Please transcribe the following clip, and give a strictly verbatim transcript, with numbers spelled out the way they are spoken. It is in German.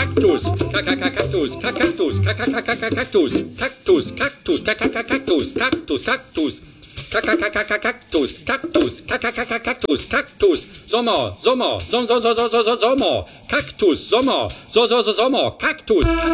Kaktus, Kaktus, Kaktus, Kaktus, Kaktus, Kaktus, Kaktus, Kaktus, Kaktus. Kaktus, Kaktus, Kaktus, Kaktus, Sommer, Sommer, Sommer, Sommer, Kaktus, Sommer, so, so, so, Sommer, Kaktus.